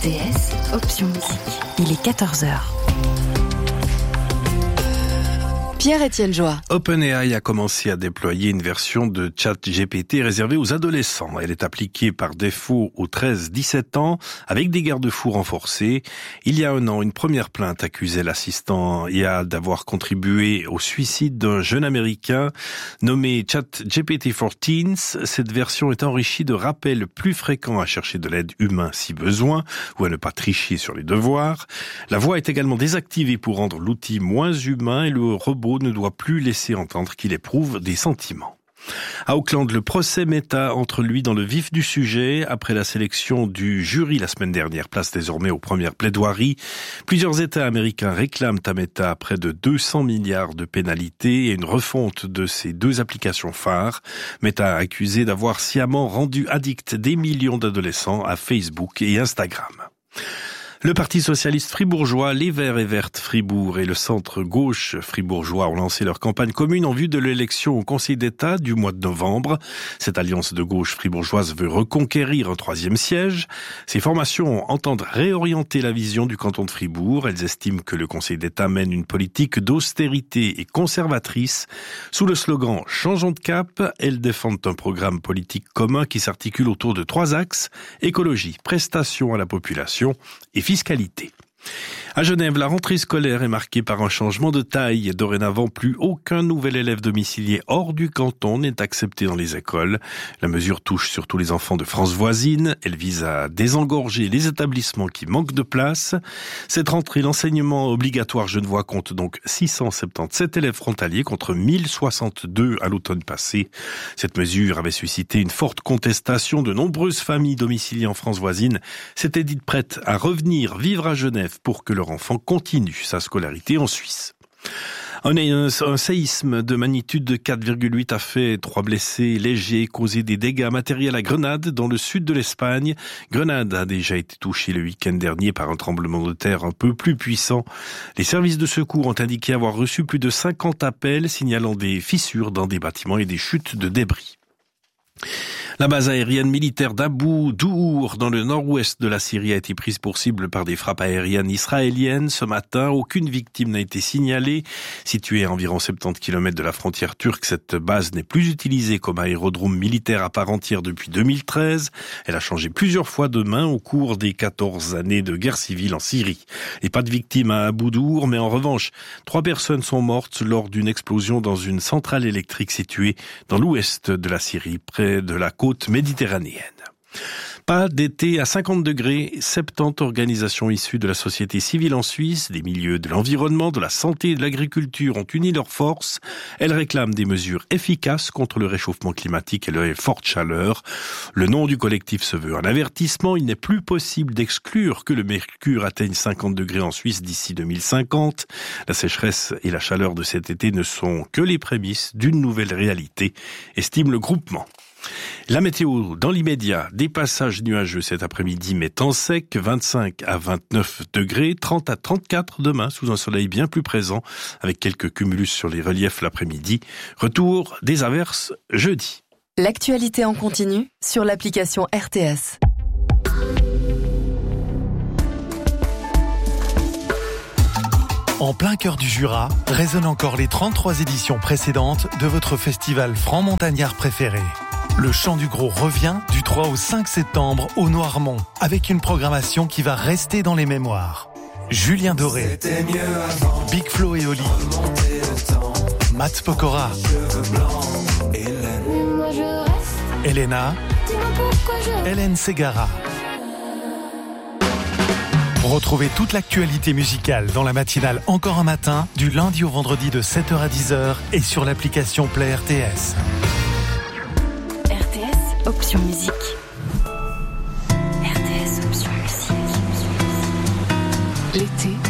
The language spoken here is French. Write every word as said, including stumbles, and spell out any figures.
T S, option musique. Il est quatorze heures. Pierre-Étienne Joie. OpenAI a commencé à déployer une version de ChatGPT réservée aux adolescents. Elle est appliquée par défaut aux treize à dix-sept ans avec des garde-fous renforcés. Il y a un an, une première plainte accusait l'assistant I A d'avoir contribué au suicide d'un jeune Américain nommé ChatGPT for Teens. Cette version est enrichie de rappels plus fréquents à chercher de l'aide humaine si besoin ou à ne pas tricher sur les devoirs. La voix est également désactivée pour rendre l'outil moins humain et le robot ne doit plus laisser entendre qu'il éprouve des sentiments. À Auckland, le procès Meta entre lui dans le vif du sujet. Après la sélection du jury la semaine dernière, place désormais aux premières plaidoiries. Plusieurs États américains réclament à Meta près de deux cents milliards de pénalités et une refonte de ses deux applications phares. Meta accusé d'avoir sciemment rendu addicts des millions d'adolescents à Facebook et Instagram. Le Parti socialiste fribourgeois, les Verts et Vertes Fribourg et le centre gauche fribourgeois ont lancé leur campagne commune en vue de l'élection au Conseil d'État du mois de novembre. Cette alliance de gauche fribourgeoise veut reconquérir un troisième siège. Ces formations entendent réorienter la vision du canton de Fribourg. Elles estiment que le Conseil d'État mène une politique d'austérité et conservatrice. Sous le slogan « Changeons de cap », elles défendent un programme politique commun qui s'articule autour de trois axes : écologie, prestations à la population et fiscalité. À Genève, la rentrée scolaire est marquée par un changement de taille. Dorénavant, plus aucun nouvel élève domicilié hors du canton n'est accepté dans les écoles. La mesure touche surtout les enfants de France voisine. Elle vise à désengorger les établissements qui manquent de place. Cette rentrée, l'enseignement obligatoire genevois compte donc six cent soixante-dix-sept élèves frontaliers contre mille soixante-deux à l'automne passé. Cette mesure avait suscité une forte contestation. De nombreuses familles domiciliées en France voisine s'étaient dites prêtes à revenir vivre à Genève pour que leur enfant continue sa scolarité en Suisse. Un, un, un séisme de magnitude de quatre virgule huit a fait trois blessés légers, causé des dégâts matériels à Grenade, dans le sud de l'Espagne. Grenade a déjà été touchée le week-end dernier par un tremblement de terre un peu plus puissant. Les services de secours ont indiqué avoir reçu plus de cinquante appels signalant des fissures dans des bâtiments et des chutes de débris. La base aérienne militaire d'Abu Douour, dans le nord-ouest de la Syrie, a été prise pour cible par des frappes aériennes israéliennes. Ce matin, aucune victime n'a été signalée. Située à environ soixante-dix kilomètres de la frontière turque, cette base n'est plus utilisée comme aérodrome militaire à part entière depuis deux mille treize. Elle a changé plusieurs fois de main au cours des quatorze années de guerre civile en Syrie. Et pas de victimes à Abu Douour, mais en revanche, trois personnes sont mortes lors d'une explosion dans une centrale électrique située dans l'ouest de la Syrie, près de la côte méditerranéenne. Pas d'été à cinquante degrés, soixante-dix organisations issues de la société civile en Suisse, des milieux de l'environnement, de la santé et de l'agriculture ont uni leurs forces. Elles réclament des mesures efficaces contre le réchauffement climatique et la forte chaleur. Le nom du collectif se veut un avertissement. Il n'est plus possible d'exclure que le mercure atteigne cinquante degrés en Suisse d'ici deux mille cinquante. La sécheresse et la chaleur de cet été ne sont que les prémices d'une nouvelle réalité, estime le groupement. La météo, dans l'immédiat, des passages nuageux cet après-midi, mais temps sec, vingt-cinq à vingt-neuf degrés, trente à trente-quatre demain, sous un soleil bien plus présent, avec quelques cumulus sur les reliefs l'après-midi. Retour des averses jeudi. L'actualité en continu sur l'application R T S. En plein cœur du Jura, résonnent encore les trente-trois éditions précédentes de votre festival franc-montagnard préféré. Le Chant du Gros revient du trois au cinq septembre au Noirmont, avec une programmation qui va rester dans les mémoires. Julien Doré, Big Flo et Oli, Matt Pokora, Elena, Hélène Ségara. Retrouvez toute l'actualité musicale dans la matinale Encore un matin, du lundi au vendredi de sept heures à dix heures et sur l'application Play R T S. R T S, option musique. R T S, option musique. L'été